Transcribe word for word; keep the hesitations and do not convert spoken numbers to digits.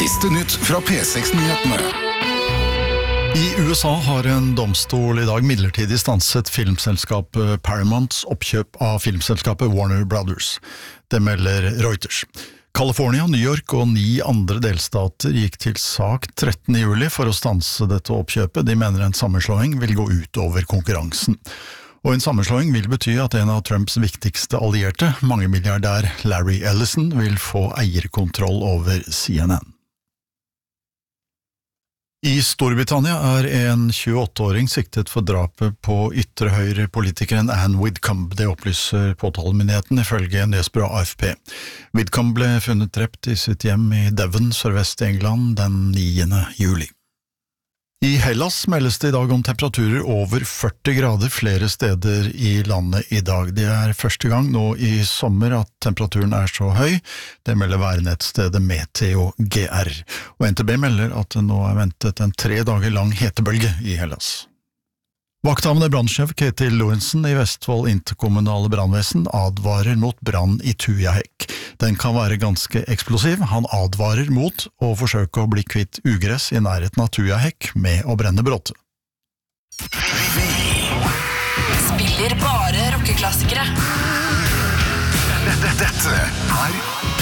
Siste nytt fra P seks-nyhetene. I U S A har en domstol i dag midlertidig stanset filmselskapet Paramounts oppkjøp av filmselskapet Warner Brothers. Det melder Reuters. California, New York og ni andre delstater gikk til sak trettende juli for å stanse dette oppkjøpet. De mener en sammenslåing vil gå ut over konkurransen. Og en sammenslåing vil bety at en av Trumps viktigste allierte, mangemilliardær Larry Ellison, vil få eierkontroll over C N N. I Storbritannia er en tjueåtte-åring siktet for drapet på ytre-høyre-politikeren Anne Widdecombe. Det opplyser påtalemyndigheten ifølge nyhetsbyrået A F P. Widdecombe ble funnet drept i sitt hjem i Devon, sørvest i England, den niende juli. I Hellas meldes det i dag om temperaturer over førti grader flere steder i landet i dag. Det er første gang nå i sommer at temperaturen er så høy. Det melder værnettstedet Meteo G R. Og N T B melder at det nå er ventet en tre dager lang hetebølge i Hellas. Vakthavende brannsjef Ketil Lorentzen i Vestfold interkommunale brannvesen advarer mot brann i Tujahekk. Den kan være ganske eksplosiv. Han advarer mot å forsøke å bli kvitt ugress i nærheten av Tujahekk med å brenne bråte. Spiller bare rockeklassikere. Dette er